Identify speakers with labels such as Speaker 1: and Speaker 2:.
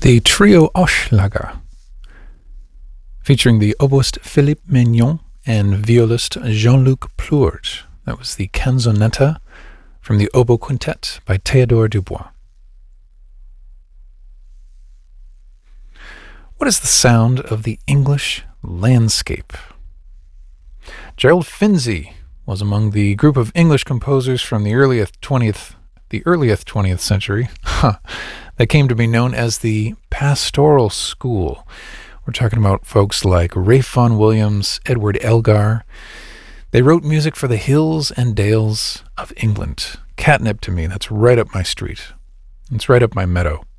Speaker 1: The trio Hochelaga, featuring the oboist Philippe Mignon and violist Jean-Luc Plourde. That was the Canzonetta from the Oboe Quintet by Théodore Dubois. What is the sound of the English landscape? Gerald Finzi was among the group of English composers from the earliest 20th century that came to be known as the Pastoral School. We're talking about folks like Ralph Vaughan Williams, Edward Elgar. They wrote music for the hills and dales of England. Catnip to me, that's right up my street. It's right up my meadow.